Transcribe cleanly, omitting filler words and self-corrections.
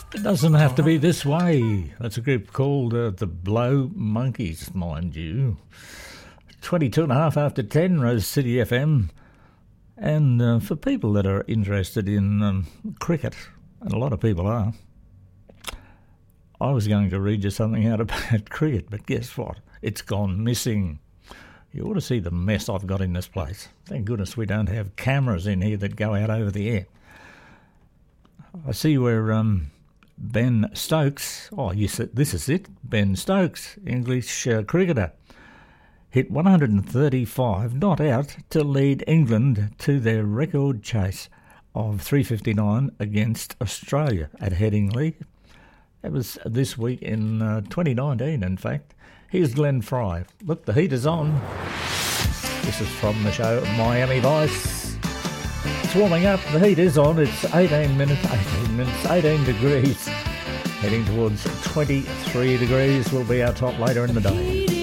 It doesn't have to be this way. That's a group called the Blow Monkeys, mind you. 22 and a half after 10, Rose City FM. And for people that are interested in cricket, and a lot of people are, I was going to read you something out about cricket, but guess what? It's gone missing. You ought to see the mess I've got in this place. Thank goodness we don't have cameras in here that go out over the air. I see where Ben Stokes, oh yes, this is it, Ben Stokes, English cricketer, hit 135 not out to lead England to their record chase of 359 against Australia at Headingley. It was this week in 2019, in fact. Here's Glenn Fry. Look, the heat is on. This is from the show Miami Vice. It's warming up. The heat is on. It's 18 degrees. Heading towards 23 degrees will be our top later in the day.